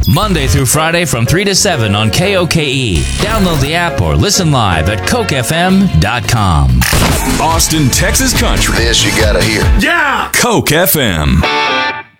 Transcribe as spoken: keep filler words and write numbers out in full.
Monday through Friday from three to seven on K O K E. Download the app or listen live at coke f m dot com. Austin, Texas country. This you gotta hear. Yeah! Coke F M.